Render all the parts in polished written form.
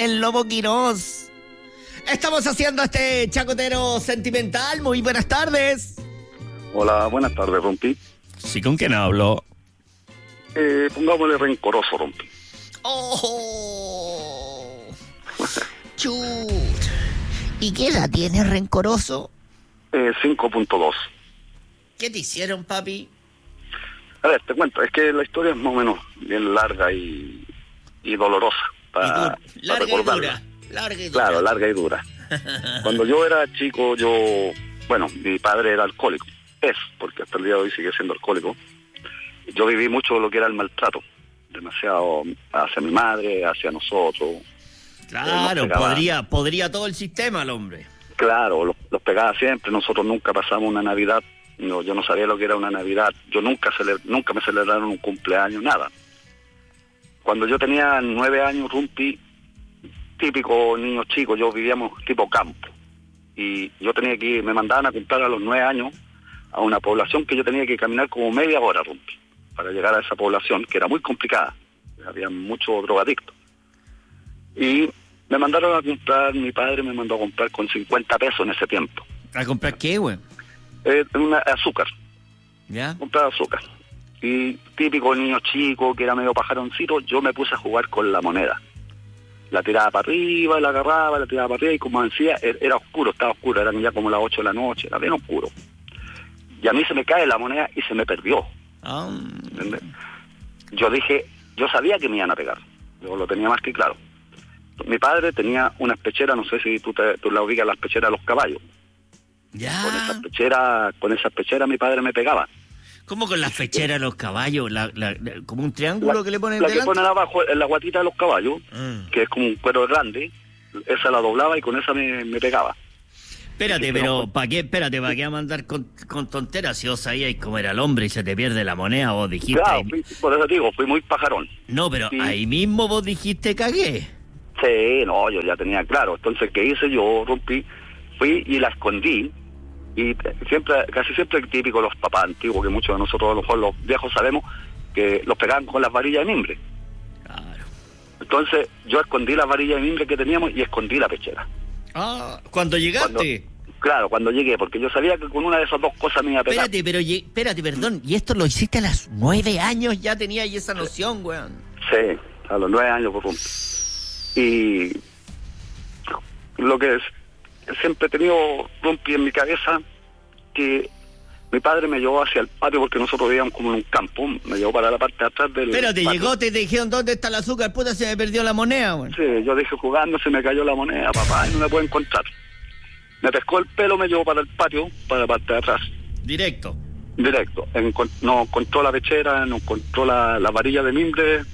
el Lobo Quirós. Estamos haciendo este chacotero sentimental. Muy buenas tardes. Hola, buenas tardes, Rompi. Sí, ¿con quién hablo? Pongámosle rencoroso, Rompi. ¡Oh! ¡Chut! ¿Y qué edad tienes, rencoroso? 5.2. ¿Qué te hicieron, papi? A ver, te cuento, es que la historia es más o menos bien larga y dolorosa. Larga y dura. Claro, larga y dura. Cuando yo era chico, mi padre era alcohólico. Porque hasta el día de hoy sigue siendo alcohólico. Yo viví mucho lo que era el maltrato. Demasiado hacia mi madre, hacia nosotros. Claro, podría todo el sistema el hombre. Claro, los pegaba siempre. Nosotros nunca pasamos una Navidad. No, yo no sabía lo que era una Navidad. Yo nunca me celebraron un cumpleaños, nada. Cuando yo tenía 9 años, Rumpi, típico niño chico, yo vivíamos tipo campo. Y yo tenía que ir, me mandaban a comprar a los 9 años a una población que yo tenía que caminar como media hora, Rumpi, para llegar a esa población, que era muy complicada. Había muchos drogadictos. Y me mandaron a comprar, mi padre me mandó a comprar con 50 pesos en ese tiempo. ¿A comprar qué, güey? Azúcar. ¿Ya? Comprar azúcar. Y típico niño chico, que era medio pajaroncito, yo me puse a jugar con la moneda. La tiraba para arriba, la agarraba, la tiraba para arriba, y como decía, era oscuro, estaba oscuro, eran ya como las 8 de la noche, era bien oscuro. Y a mí se me cae la moneda y se me perdió. ¿Entiendes? Yo sabía que me iban a pegar, yo lo tenía más que claro. Mi padre tenía unas pecheras, no sé si tú la ubicas, las pecheras de los caballos. Ya. Con esas pecheras mi padre me pegaba. ¿Cómo con las pecheras de los caballos? ¿Como un triángulo que le ponen delante? La delante? que ponen abajo en la guatita de los caballos, que es como un cuero grande, esa la doblaba y con esa me pegaba. Espérate, pero ¿para qué a mandar con tonteras? Si vos sabías cómo era el hombre y se te pierde la moneda, vos dijiste... Claro, por eso digo, fui muy pajarón. No, pero sí. Ahí mismo vos dijiste cagué. Sí, no, yo ya tenía claro. Entonces, ¿qué hice? Yo rompí, fui y la escondí. Y casi siempre el típico los papás antiguos, que muchos de nosotros, a lo mejor los viejos sabemos, que los pegaban con las varillas de mimbre. Claro. Entonces, yo escondí las varillas de mimbre que teníamos y escondí la pechera. ¿Cuando llegaste? Cuando llegué, porque yo sabía que con una de esas dos cosas me iba a pegar. Espérate, perdón, ¿y esto lo hiciste a los 9 años? ¿Ya tenías esa noción, weón? Sí, a los 9 años, por ejemplo. Y lo que es, siempre he tenido Rumpi en mi cabeza, que mi padre me llevó hacia el patio, porque nosotros vivíamos como en un campo, me llevó para la parte de atrás del Espérate, patio. llegó, te dijeron, ¿dónde está el azúcar? Puta, se me perdió la moneda, weón. Sí, yo dije, jugando, se me cayó la moneda, papá, y no me puedo encontrar. Me pescó el pelo, me llevó para el patio, para la parte de atrás. Directo. No encontró la pechera, no encontró la varilla de mimbre,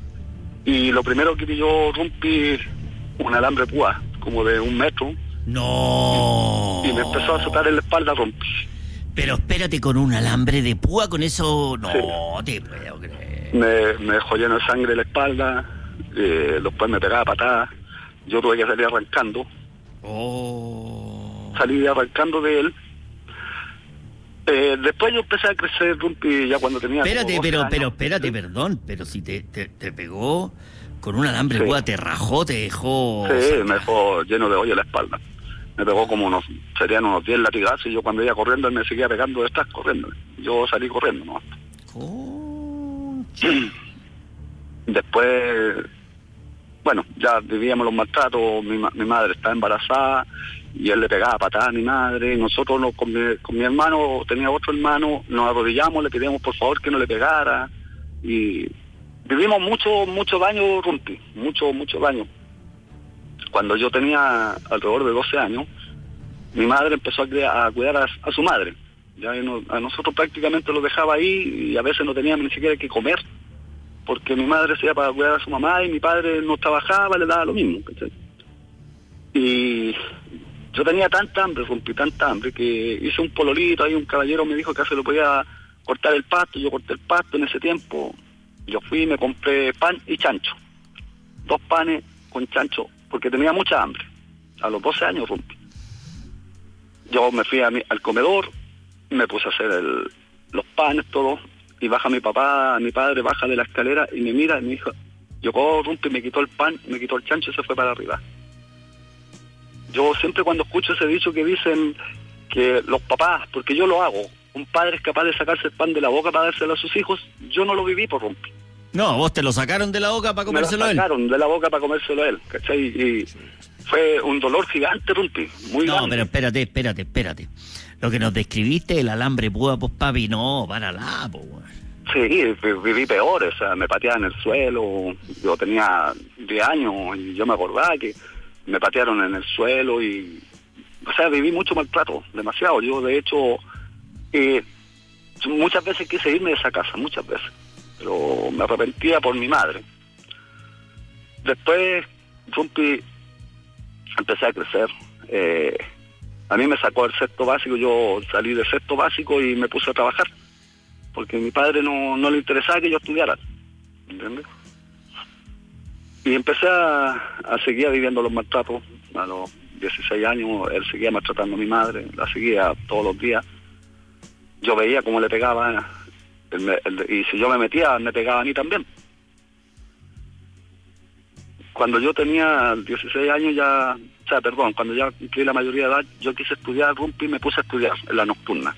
y lo primero que yo rompí un alambre púa, como de 1 metro. ¡No! Y me empezó a azotar en la espalda, rompí. Pero espérate, con un alambre de púa, con eso... No, sí. Te puedo creer. Me dejó lleno de sangre la espalda, después me pegaba patadas, yo tuve que salir arrancando. Salí arrancando de él. Después yo empecé a crecer, Rumpi, ya cuando tenía... Espérate, espérate, perdón, pero si te pegó con un alambre de púa, te rajó, te dejó... Sí, me dejó lleno de hoyo la espalda. Me pegó como serían unos 10 latigazos, y yo cuando iba corriendo, él me seguía pegando detrás, corriendo. Yo salí corriendo, ¿no? Después, bueno, ya vivíamos los maltratos, mi madre estaba embarazada, y él le pegaba patadas a mi madre, y nosotros con mi hermano, tenía otro hermano, nos arrodillamos, le pedíamos por favor que no le pegara, y vivimos mucho daño, Rumpi, mucho daño. Cuando yo tenía alrededor de 12 años, mi madre empezó a cuidar a su madre. Ya a nosotros prácticamente lo dejaba ahí, y a veces no teníamos ni siquiera que comer, porque mi madre se iba para cuidar a su mamá y mi padre no trabajaba, le daba lo mismo, ¿sí? Y yo tenía tanta hambre, que hice un pololito, ahí un caballero me dijo que se lo podía cortar el pasto, yo corté el pasto en ese tiempo, yo fui y me compré pan y chancho, 2 panes con chancho, porque tenía mucha hambre, a los 12 años, Rumpi. Yo me fui al comedor, me puse a hacer los panes, todo, y baja mi padre baja de la escalera y me mira y me dijo, Llegó Rumpi, me quitó el pan, me quitó el chancho y se fue para arriba. Yo siempre cuando escucho ese dicho que dicen que los papás, porque yo lo hago, un padre es capaz de sacarse el pan de la boca para dárselo a sus hijos, yo no lo viví por Rumpi. No, vos te lo sacaron de la boca para comérselo a él. Me lo sacaron de la boca para comérselo a él, ¿cachai? Y fue un dolor gigante, Rumpi, muy grande. No, pero espérate. Lo que nos describiste, el alambre púa, pues papi, no, párala, pues, weón. Sí, viví peor, o sea, me pateaban en el suelo, yo tenía 10 años y yo me acordaba que me patearon en el suelo y, o sea, viví mucho maltrato, demasiado. Yo, de hecho, muchas veces quise irme de esa casa, muchas veces, pero me arrepentía por mi madre. Después, Rumpi, empecé a crecer. A mí me sacó el sexto básico, yo salí del sexto básico y me puse a trabajar, porque a mi padre no le interesaba que yo estudiara, ¿entiendes? Y empecé a seguir viviendo los maltratos. A los 16 años él seguía maltratando a mi madre, la seguía todos los días. Yo veía cómo le pegaba, y si yo me metía, me pegaba a mí también. Cuando yo tenía 16 años cuando ya cumplí la mayoría de edad, yo quise estudiar Rumpi y me puse a estudiar en la nocturna.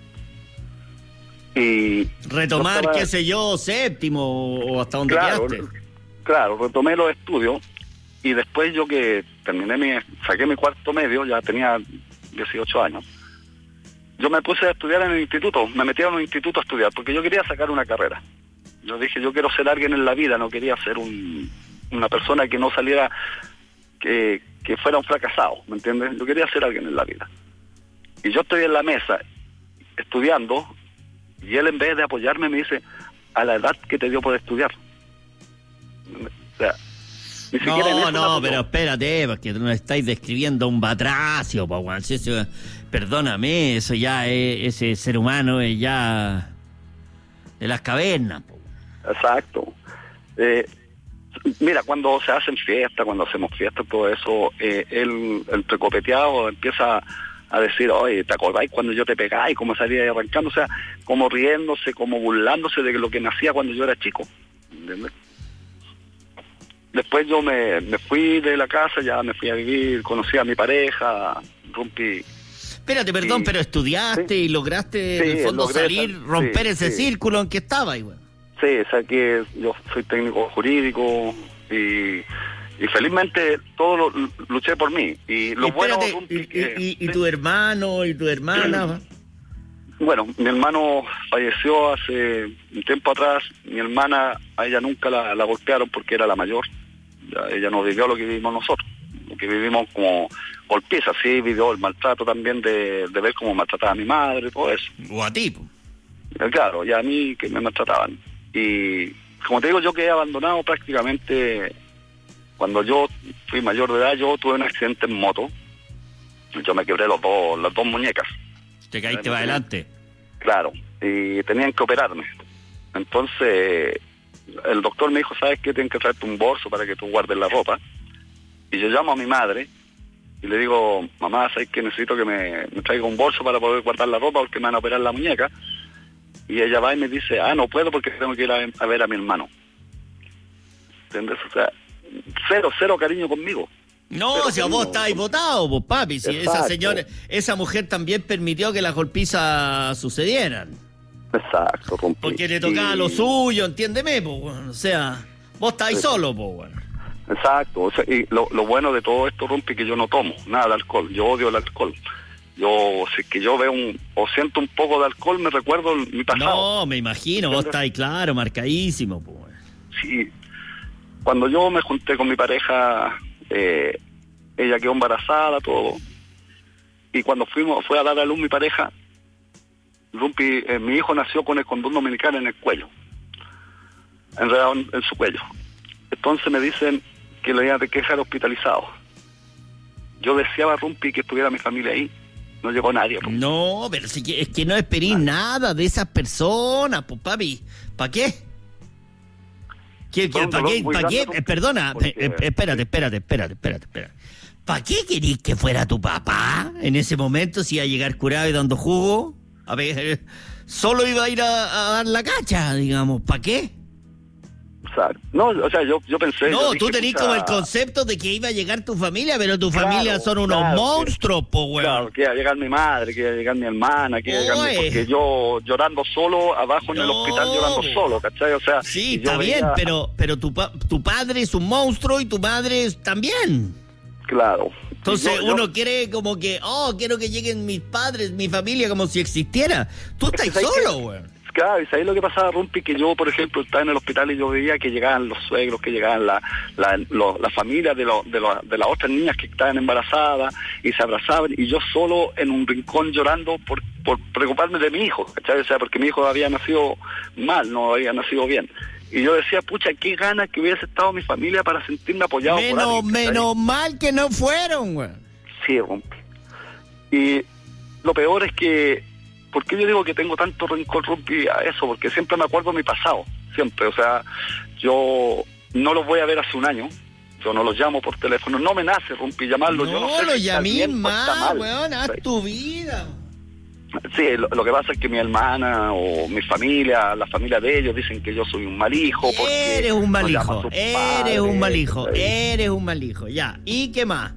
Y retomar, qué sé yo, séptimo o hasta donde quedaste. Claro, retomé los estudios y después yo que saqué mi cuarto medio, ya tenía 18 años, yo me puse a estudiar en el instituto, me metí a un instituto a estudiar, porque yo quería sacar una carrera. Yo dije, yo quiero ser alguien en la vida, no quería ser una persona que no saliera, que fuera un fracasado, ¿me entiendes? Yo quería ser alguien en la vida. Y yo estoy en la mesa estudiando, y él en vez de apoyarme me dice, a la edad que te dio por estudiar. O sea, ni siquiera no, pero espérate, porque tú nos estáis describiendo un batracio, Juan. Perdóname, eso ya es, ese ser humano es ya de las cavernas, po. Exacto. Mira, cuando se hacen fiestas, cuando hacemos fiestas, todo eso, él, entre copeteado, empieza a decir, oye, ¿te acordáis cuando yo te pegaba y cómo salía arrancando? O sea, como riéndose, como burlándose de lo que me hacía cuando yo era chico, ¿entiendes? Después yo me fui de la casa, ya me fui a vivir, conocí a mi pareja, Rumpi. Espérate, perdón, pero estudiaste, ¿sí? Y lograste, en el fondo, salir, romper ese círculo en que estabas, güey. Sí, saqué, yo soy técnico jurídico y felizmente todo luché por mí. Y lo bueno, Rumpi, ¿y tu hermano y tu hermana? Bueno, mi hermano falleció hace un tiempo atrás. Mi hermana, a ella nunca la golpearon porque era la mayor. Ella no vivió lo que vivimos nosotros, lo que vivimos como golpiza. Sí, vivió el maltrato también de ver cómo maltrataba a mi madre, todo eso. O a ti. Claro, y a mí que me maltrataban. Y como te digo, yo quedé abandonado prácticamente. Cuando yo fui mayor de edad, yo tuve un accidente en moto. Yo me quebré las dos muñecas. ¿Te caíste para adelante? Claro, y tenían que operarme. Entonces, el doctor me dijo, ¿sabes qué? Tienes que traerte un bolso para que tú guardes la ropa. Y yo llamo a mi madre y le digo, mamá, ¿sabes qué? Necesito que me traiga un bolso para poder guardar la ropa porque me van a operar la muñeca. Y ella va y me dice, no puedo porque tengo que ir a ver a mi hermano. ¿Entiendes? O sea, cero cariño conmigo. No, si a vos estáis votado, pues papi, si esa mujer también permitió que las golpizas sucedieran. Exacto, Rumpi. Porque le tocaba lo suyo, entiéndeme, pues, bueno. O sea, vos estáis solo, pues, bueno. Exacto, o sea, y lo bueno de todo esto, Rumpi, que yo no tomo nada de alcohol, yo odio el alcohol. Si es que yo veo o siento un poco de alcohol, me recuerdo mi pasado. No, me imagino, vos estáis claro, marcadísimo, pues. Bueno. Sí, cuando yo me junté con mi pareja, ella quedó embarazada, todo. Y cuando fue a dar a luz mi pareja, Rumpi, mi hijo nació con el condón umbilical en el cuello, enredado en su cuello. Entonces me dicen que lo iban a dejar hospitalizado. Yo deseaba, Rumpi, que estuviera mi familia ahí. No llegó nadie, Rumpi. No, pero es que no esperís nada de esas personas, pues papi. ¿Para qué? ¿Para qué? Perdona, espérate. ¿Para qué querís que fuera tu papá en ese momento si iba a llegar curado y dando jugo? A ver, solo iba a ir a dar la cacha, digamos. ¿Para qué? Exacto. No, o sea, yo pensé... No, yo dije, tú tenés pucha, como el concepto de que iba a llegar tu familia, pero tu Claro, familia son unos claro, monstruos, po, weón. Claro, que iba a llegar mi madre, que iba a llegar mi hermana, que iba a llegar Oye. porque yo llorando solo, abajo en el No. hospital llorando solo, ¿cachai? O sea... Sí, y yo está bien, veía- pero tu padre es un monstruo y tu madre también. Claro. Entonces Y yo- uno quiere como que, quiero que lleguen mis padres, mi familia, como si existiera. Tú Es que estás ¿sabes solo, qué? weón. Claro, y sabés lo que pasaba, Rumpi, que yo, por ejemplo, estaba en el hospital y yo veía que llegaban los suegros, que llegaban la familia de las otras niñas que estaban embarazadas y se abrazaban, y yo solo en un rincón llorando por preocuparme de mi hijo, ¿cachai? O sea, porque mi hijo había nacido mal, no había nacido bien. Y yo decía, pucha, qué ganas que hubiese estado mi familia para sentirme apoyado por alguien, ¿cachai? Menos mal que no fueron, weón. Sí, Rumpi. Y lo peor es que, ¿por qué yo digo que tengo tanto rencor, Rumpi, a eso? Porque siempre me acuerdo de mi pasado, siempre. O sea, yo no los voy a ver hace un año, yo no los llamo por teléfono, no me nace, Rumpi, llamarlos. No, yo no sé lo si está llamé bien o está más, mal, weón, haz ¿cachai? tu vida. Sí, lo que pasa es que mi hermana o mi familia, la familia de ellos, dicen que yo soy un mal hijo. Porque Eres un mal no llamo a hijo, sus eres un mal hijo, padres, ¿cachai? eres un mal hijo. Ya, ¿y qué más?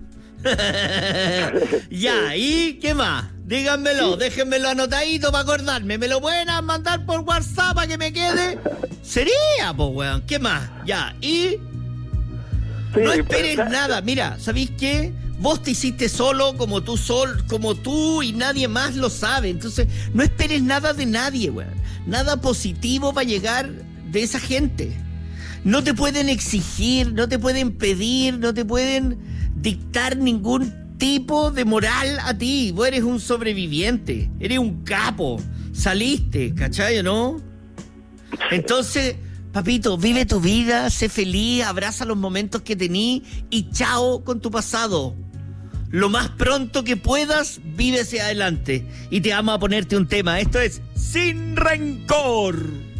Ya, ¿y qué más? Díganmelo, déjenmelo anotadito para acordarme. ¿Me lo pueden mandar por WhatsApp para que me quede? Sería, pues, weón. ¿Qué más? Ya, y Sí, no esperes pero- nada. Mira, ¿sabéis qué? Vos te hiciste solo como tú y nadie más lo sabe. Entonces, no esperes nada de nadie, weón. Nada positivo va a llegar de esa gente. No te pueden exigir, no te pueden pedir, no te pueden dictar ningún tipo de moral a ti. Vos eres un sobreviviente, eres un capo, saliste, ¿cachai o no? Entonces, papito, vive tu vida, sé feliz, abraza los momentos que tení y chao con tu pasado. Lo más pronto que puedas, vive hacia adelante. Y te vamos a ponerte un tema. Esto es Sin Rencor.